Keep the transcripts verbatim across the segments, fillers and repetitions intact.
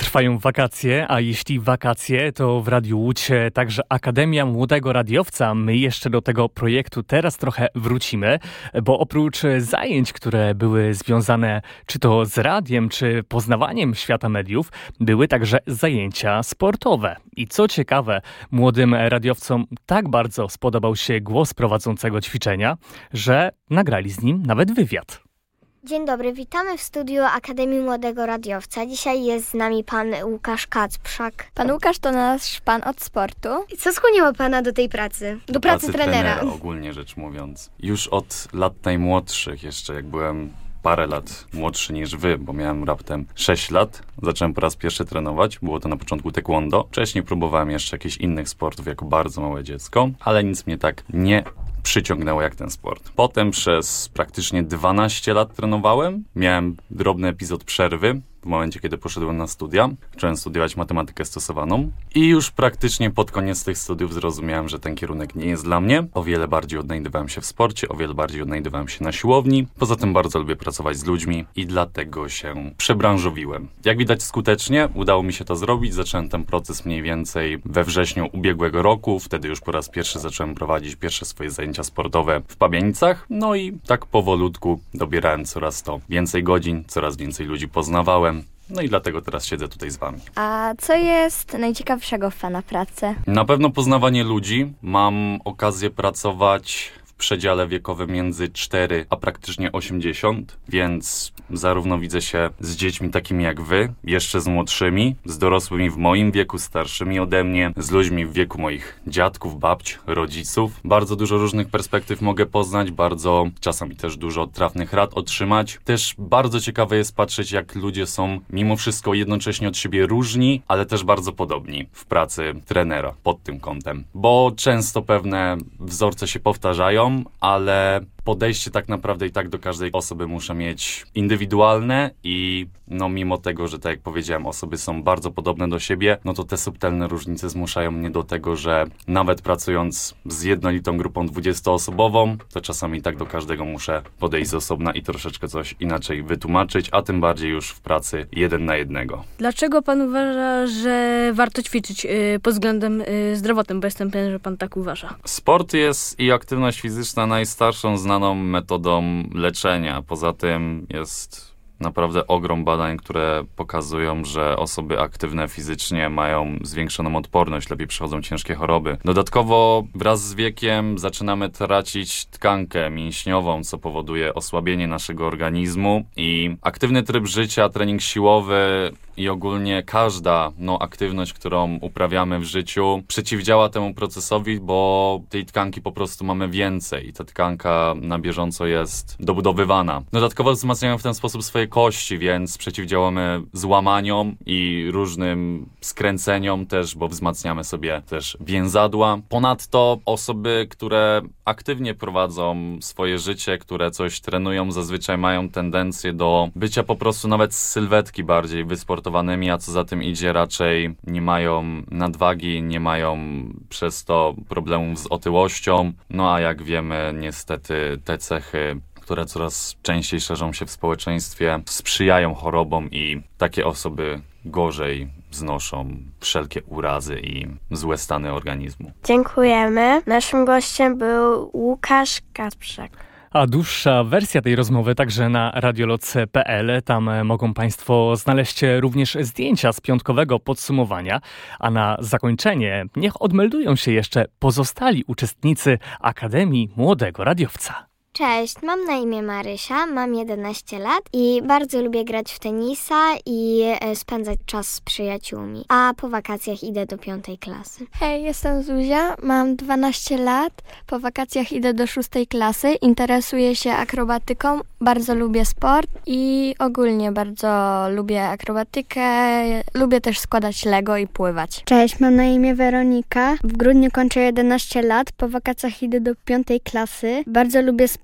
Trwają wakacje, a jeśli wakacje, to w Radiu Łódź także Akademia Młodego Radiowca. My jeszcze do tego projektu teraz trochę wrócimy, bo oprócz zajęć, które były związane czy to z radiem, czy poznawaniem świata mediów, były także zajęcia sportowe. I co ciekawe, młodym radiowcom tak bardzo spodobał się głos prowadzącego ćwiczenia, że nagrali z nim nawet wywiad. Dzień dobry, witamy w studiu Akademii Młodego Radiowca. Dzisiaj jest z nami pan Łukasz Kacprzak. Pan Łukasz to nasz pan od sportu. I co skłoniło pana do tej pracy? Do, do pracy, pracy trenera. trenera? Ogólnie rzecz mówiąc. Już od lat najmłodszych, jeszcze jak byłem parę lat młodszy niż wy, bo miałem raptem sześć lat. Zacząłem po raz pierwszy trenować. Było to na początku taekwondo. Wcześniej próbowałem jeszcze jakichś innych sportów jako bardzo małe dziecko, ale nic mnie tak nie przyciągnęło jak ten sport. Potem przez praktycznie dwanaście lat trenowałem. Miałem drobny epizod przerwy w momencie, kiedy poszedłem na studia. Zacząłem studiować matematykę stosowaną i już praktycznie pod koniec tych studiów zrozumiałem, że ten kierunek nie jest dla mnie. O wiele bardziej odnajdywałem się w sporcie, o wiele bardziej odnajdywałem się na siłowni. Poza tym bardzo lubię pracować z ludźmi i dlatego się przebranżowiłem. Jak widać skutecznie, udało mi się to zrobić. Zacząłem ten proces mniej więcej we wrześniu ubiegłego roku. Wtedy już po raz pierwszy zacząłem prowadzić pierwsze swoje zajęcia sportowe w Pabianicach. No i tak powolutku dobierałem coraz to więcej godzin, coraz więcej ludzi poznawałem. No i dlatego teraz siedzę tutaj z wami. A co jest najciekawszego w pana pracy? Na pewno poznawanie ludzi. Mam okazję pracować w przedziale wiekowym między cztery a praktycznie osiemdziesiąt, więc zarówno widzę się z dziećmi takimi jak wy, jeszcze z młodszymi, z dorosłymi w moim wieku, starszymi ode mnie, z ludźmi w wieku moich dziadków, babć, rodziców. Bardzo dużo różnych perspektyw mogę poznać, bardzo czasami też dużo trafnych rad otrzymać. Też bardzo ciekawe jest patrzeć, jak ludzie są mimo wszystko jednocześnie od siebie różni, ale też bardzo podobni w pracy trenera pod tym kątem. Bo często pewne wzorce się powtarzają, ale podejście tak naprawdę i tak do każdej osoby muszę mieć indywidualne i no mimo tego, że tak jak powiedziałem, osoby są bardzo podobne do siebie, no to te subtelne różnice zmuszają mnie do tego, że nawet pracując z jednolitą grupą dwudziestoosobową, to czasami i tak do każdego muszę podejść z osobna i troszeczkę coś inaczej wytłumaczyć, a tym bardziej już w pracy jeden na jednego. Dlaczego pan uważa, że warto ćwiczyć yy, pod względem yy, zdrowotnym, bo jestem pewien, że pan tak uważa? Sport jest i aktywność fizyczna najstarszą znaną metodą leczenia. Poza tym jest naprawdę ogrom badań, które pokazują, że osoby aktywne fizycznie mają zwiększoną odporność, lepiej przechodzą ciężkie choroby. Dodatkowo wraz z wiekiem zaczynamy tracić tkankę mięśniową, co powoduje osłabienie naszego organizmu i aktywny tryb życia, trening siłowy i ogólnie każda no, aktywność, którą uprawiamy w życiu, przeciwdziała temu procesowi, bo tej tkanki po prostu mamy więcej i ta tkanka na bieżąco jest dobudowywana. Dodatkowo wzmacniają w ten sposób swoje kości, więc przeciwdziałamy złamaniom i różnym skręceniom też, bo wzmacniamy sobie też więzadła. Ponadto osoby, które aktywnie prowadzą swoje życie, które coś trenują, zazwyczaj mają tendencję do bycia po prostu nawet z sylwetki bardziej wysportowanymi, a co za tym idzie raczej nie mają nadwagi, nie mają przez to problemów z otyłością. No a jak wiemy, niestety te cechy, które coraz częściej szerzą się w społeczeństwie, sprzyjają chorobom i takie osoby gorzej znoszą wszelkie urazy i złe stany organizmu. Dziękujemy. Naszym gościem był Łukasz Kacprzak. A dłuższa wersja tej rozmowy także na radioloc kropka pe el. Tam mogą państwo znaleźć również zdjęcia z piątkowego podsumowania. A na zakończenie niech odmeldują się jeszcze pozostali uczestnicy Akademii Młodego Radiowca. Cześć, mam na imię Marysia, mam jedenaście lat i bardzo lubię grać w tenisa i spędzać czas z przyjaciółmi. A po wakacjach idę do piątej klasy. Hej, jestem Zuzia, mam dwanaście lat, po wakacjach idę do szóstej klasy, interesuję się akrobatyką, bardzo lubię sport i ogólnie bardzo lubię akrobatykę, lubię też składać Lego i pływać. Cześć, mam na imię Weronika, w grudniu kończę jedenaście lat, po wakacjach idę do piątej klasy, bardzo lubię sport.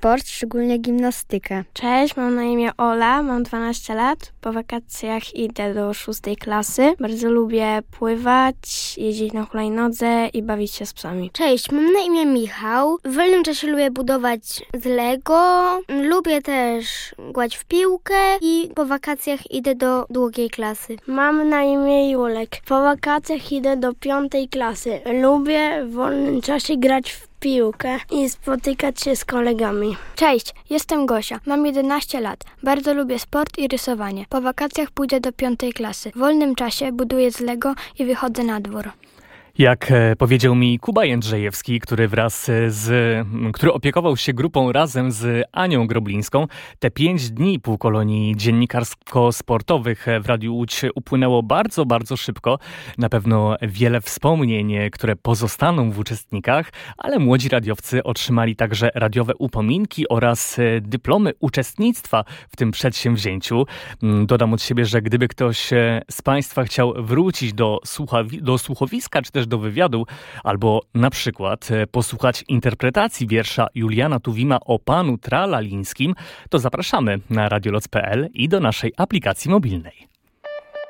sport, szczególnie gimnastykę. Cześć, mam na imię Ola, mam dwanaście lat. Po wakacjach idę do szóstej klasy. Bardzo lubię pływać, jeździć na hulajnodze i bawić się z psami. Cześć, mam na imię Michał. W wolnym czasie lubię budować z Lego. Lubię też grać w piłkę i po wakacjach idę do drugiej klasy. Mam na imię Julek. Po wakacjach idę do piątej klasy. Lubię w wolnym czasie grać w piłkę i spotykać się z kolegami. Cześć, jestem Gosia, mam jedenaście lat. Bardzo lubię sport i rysowanie. Po wakacjach pójdę do piątej klasy. W wolnym czasie buduję z Lego i wychodzę na dwór. Jak powiedział mi Kuba Jędrzejewski, który wraz z, który opiekował się grupą razem z Anią Groblińską, te pięć dni półkolonii dziennikarsko-sportowych w Radiu Łódź upłynęło bardzo, bardzo szybko. Na pewno wiele wspomnień, które pozostaną w uczestnikach, ale młodzi radiowcy otrzymali także radiowe upominki oraz dyplomy uczestnictwa w tym przedsięwzięciu. Dodam od siebie, że gdyby ktoś z Państwa chciał wrócić do, słuchawi- do słuchowiska, czy też do wywiadu, albo na przykład posłuchać interpretacji wiersza Juliana Tuwima o panu Tralalińskim, to zapraszamy na radioloc kropka p l i do naszej aplikacji mobilnej.